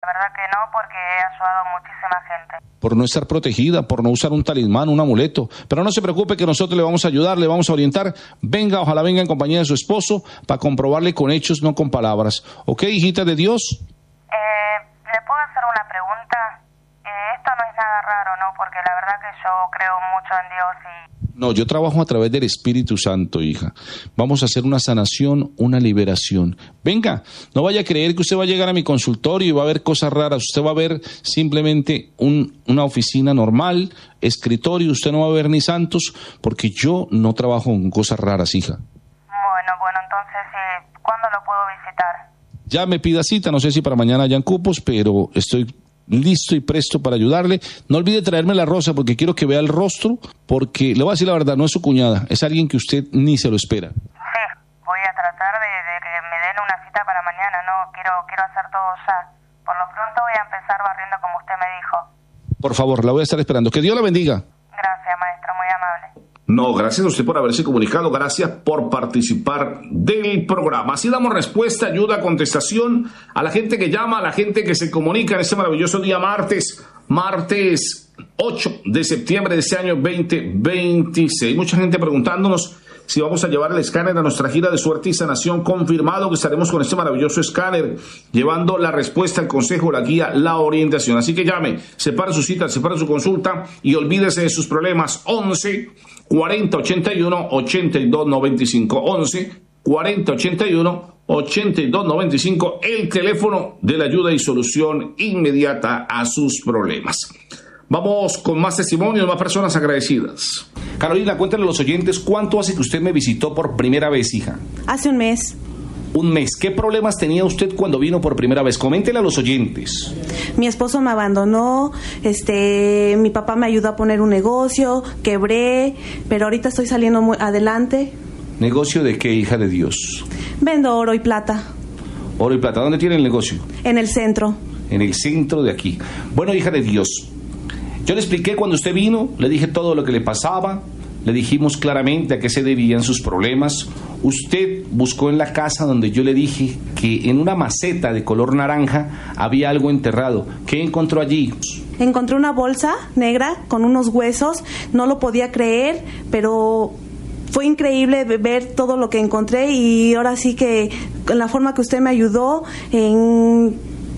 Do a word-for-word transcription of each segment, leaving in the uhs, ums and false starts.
verdad que no, porque he ayudado a muchísima gente. Por no estar protegida, por no usar un talismán, un amuleto. Pero no se preocupe que nosotros le vamos a ayudar, le vamos a orientar. Venga, ojalá venga en compañía de su esposo para comprobarle con hechos, no con palabras. ¿Ok, hijita de Dios? Eh, ¿Le puedo hacer una pregunta? Eh, esto no es nada raro, ¿no? Porque la verdad que yo creo mucho en Dios y... No, yo trabajo a través del Espíritu Santo, hija. Vamos a hacer una sanación, una liberación. Venga, no vaya a creer que usted va a llegar a mi consultorio y va a ver cosas raras. Usted va a ver simplemente un, una oficina normal, escritorio. Usted no va a ver ni santos, porque yo no trabajo con cosas raras, hija. Bueno, bueno, entonces, eh, ¿cuándo lo puedo visitar? Ya me pida cita, no sé si para mañana hayan cupos, pero estoy listo y presto para ayudarle. No olvide traerme la rosa porque quiero que vea el rostro, porque le voy a decir la verdad, no es su cuñada, es alguien que usted ni se lo espera. Sí, voy a tratar de, de que me den una cita para mañana, no, quiero, quiero hacer todo ya. Por lo pronto voy a empezar barriendo como usted me dijo. Por favor, la voy a estar esperando. Que Dios la bendiga. Gracias, maestro, muy amable. No, gracias a usted por haberse comunicado, gracias por participar del programa. Así damos respuesta, ayuda, contestación a la gente que llama, a la gente que se comunica en este maravilloso día martes, martes ocho de septiembre de este año veinte veintiséis. Mucha gente preguntándonos si vamos a llevar el escáner a nuestra gira de suerte y sanación. Confirmado que estaremos con este maravilloso escáner, llevando la respuesta, el consejo, la guía, la orientación. Así que llame, separe su cita, separe su consulta y olvídese de sus problemas. once cuarenta ochenta y uno ochenta y dos noventa y cinco. once cuarenta ochenta y uno ochenta y dos noventa y cinco, el teléfono de la ayuda y solución inmediata a sus problemas. Vamos con más testimonios, más personas agradecidas. Carolina, cuéntale a los oyentes cuánto hace que usted me visitó por primera vez, hija. Hace un mes. Un mes. ¿Qué problemas tenía usted cuando vino por primera vez? Coméntele a los oyentes. Mi esposo me abandonó, este, mi papá me ayudó a poner un negocio, quebré, pero ahorita estoy saliendo muy adelante. ¿Negocio de qué, hija de Dios? Vendo oro y plata. Oro y plata. ¿Dónde tiene el negocio? En el centro. En el centro de aquí. Bueno, hija de Dios, yo le expliqué cuando usted vino, le dije todo lo que le pasaba, le dijimos claramente a qué se debían sus problemas. Usted buscó en la casa donde yo le dije que en una maceta de color naranja había algo enterrado. ¿Qué encontró allí? Encontré una bolsa negra con unos huesos, no lo podía creer, pero fue increíble ver todo lo que encontré y ahora sí que en la forma que usted me ayudó, en...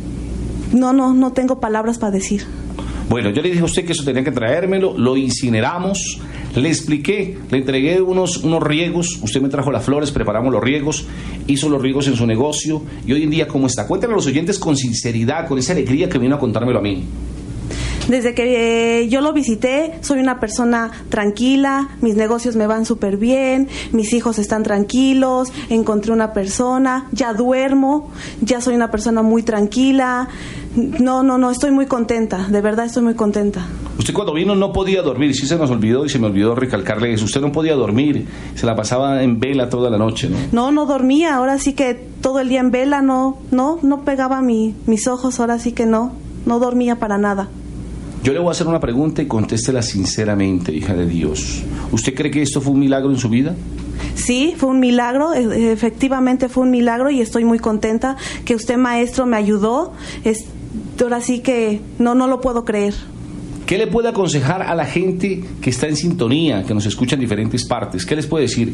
no, no, no tengo palabras para decir. Bueno, yo le dije a usted que eso tenía que traérmelo, lo incineramos, le expliqué, le entregué unos, unos riegos, usted me trajo las flores, preparamos los riegos, hizo los riegos en su negocio, y hoy en día, ¿cómo está? Cuéntale a los oyentes con sinceridad, con esa alegría que vino a contármelo a mí. Desde que eh, yo lo visité, soy una persona tranquila, mis negocios me van súper bien, mis hijos están tranquilos, encontré una persona, ya duermo, ya soy una persona muy tranquila. No, no, no, estoy muy contenta, de verdad estoy muy contenta. Usted cuando vino no podía dormir, sí se nos olvidó y se me olvidó recalcarle eso. Usted no podía dormir, se la pasaba en vela toda la noche, ¿no? No, no dormía, ahora sí que todo el día en vela, no, no, no pegaba mi, mis ojos, ahora sí que no, no dormía para nada. Yo le voy a hacer una pregunta y contéstela sinceramente, hija de Dios. ¿Usted cree que esto fue un milagro en su vida? Sí, fue un milagro, efectivamente fue un milagro y estoy muy contenta que usted, maestro, me ayudó. Es, ahora sí que no, no lo puedo creer. ¿Qué le puede aconsejar a la gente que está en sintonía, que nos escucha en diferentes partes? ¿Qué les puede decir?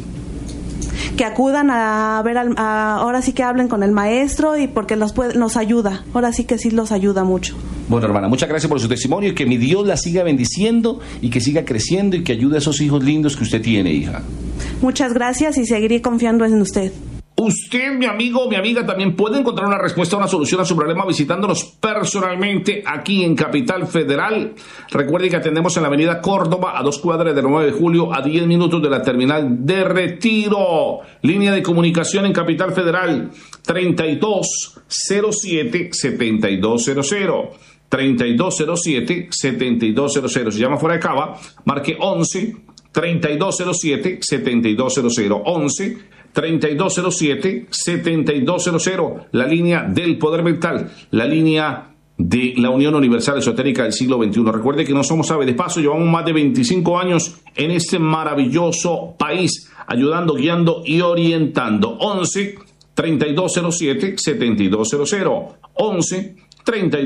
Que acudan a ver, al, a, ahora sí que hablen con el maestro y porque los puede, nos ayuda, ahora sí que sí los ayuda mucho. Bueno, hermana, muchas gracias por su testimonio y que mi Dios la siga bendiciendo y que siga creciendo y que ayude a esos hijos lindos que usted tiene, hija. Muchas gracias y seguiré confiando en usted. Usted, mi amigo, mi amiga, también puede encontrar una respuesta, una solución a su problema visitándonos personalmente aquí en Capital Federal. Recuerde que atendemos en la avenida Córdoba, a dos cuadras del nueve de julio, a diez minutos de la terminal de Retiro. Línea de comunicación en Capital Federal, treinta y dos cero siete setenta y dos cero cero. treinta y dos cero siete setenta y dos cero cero. Si llama fuera de Cava, marque once treinta y dos cero siete setenta y dos cero cero. once treinta y dos cero siete setenta y dos cero cero. La línea del poder mental, la línea de la Unión Universal Esotérica del siglo veintiuno. Recuerde que no somos ave de paso, llevamos más de veinticinco años en este maravilloso país, ayudando, guiando y orientando. once treinta y dos cero siete setenta y dos cero cero. once treinta y dos